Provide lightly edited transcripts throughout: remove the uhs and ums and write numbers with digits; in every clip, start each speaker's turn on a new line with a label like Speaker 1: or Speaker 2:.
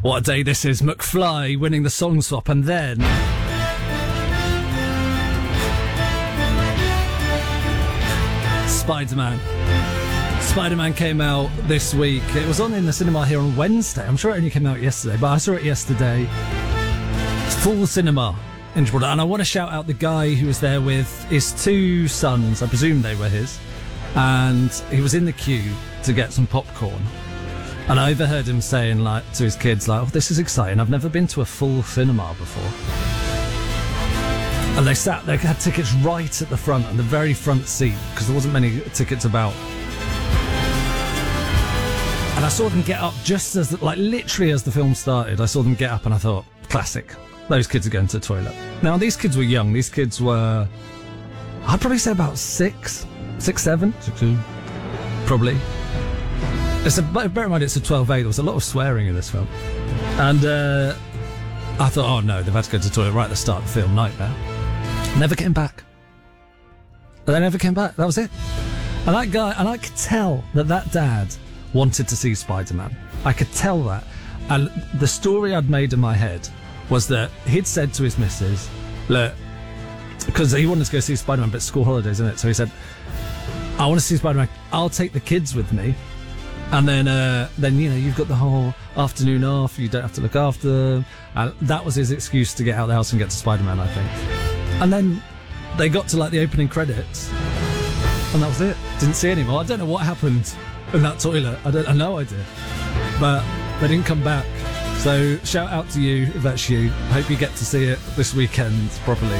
Speaker 1: What a day this is. McFly winning the song swap, and then Spider-Man. Spider-Man came out this week. It was on in the cinema here on Wednesday. I'm sure it only came out yesterday, but I saw it yesterday. It's full cinema in Gibraltar. And I want to shout out the guy who was there with his two sons. I presume they were his. And he was in the queue to get some popcorn. And I overheard him saying, like, to his kids, like, oh, this is exciting. I've never been to a full cinema before. And they had tickets right at the front, on the very front seat, because there wasn't many tickets about. And I saw them get up just as, like, literally as the film started. I saw them get up and I thought, classic. Those kids are going to the toilet. Now, these kids were young. These kids were, I'd probably say about 6, 7. 6, probably. Bear in mind, it's a 12A. There was a lot of swearing in this film. And I thought, oh no, they've had to go to the toilet right at the start of the film. Nightmare. Never came back. They never came back. That was it. And that guy, and I could tell that dad wanted to see Spider-Man. I could tell that. And the story I'd made in my head was that he'd said to his missus, look, because he wanted to go see Spider-Man, but school holidays, isn't it? So he said, I want to see Spider-Man. I'll take the kids with me. And then you know, you've got the whole afternoon off. You don't have to look after them. And that was his excuse to get out of the house and get to Spider-Man, I think. And then they got to, like, the opening credits, and that was it. Didn't see any more. I don't know what happened in that toilet. I have no idea. But they didn't come back. So shout out to you if that's you. Hope you get to see it this weekend properly.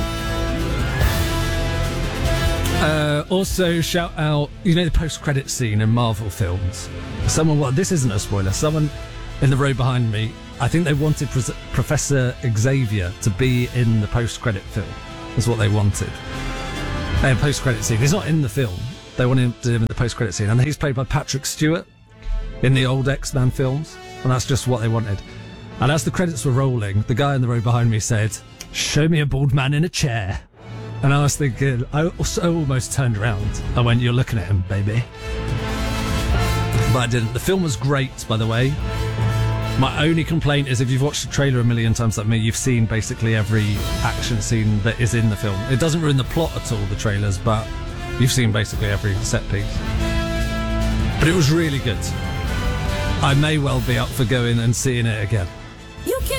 Speaker 1: Also, shout out, you know, the post-credit scene in Marvel films. This isn't a spoiler, someone in the row behind me, I think they wanted Professor Xavier to be in the post-credit film. That's what they wanted. Post-credit scene. He's not in the film. They wanted him to do in the post-credit scene. And he's played by Patrick Stewart in the old X-Men films. And that's just what they wanted. And as the credits were rolling, the guy in the row behind me said, show me a bald man in a chair. And I was thinking, I almost turned around. I went, you're looking at him, baby. But I didn't. The film was great, by the way. My only complaint is if you've watched the trailer a million times like me, you've seen basically every action scene that is in the film. It doesn't ruin the plot at all, the trailers, but you've seen basically every set piece. But it was really good. I may well be up for going and seeing it again.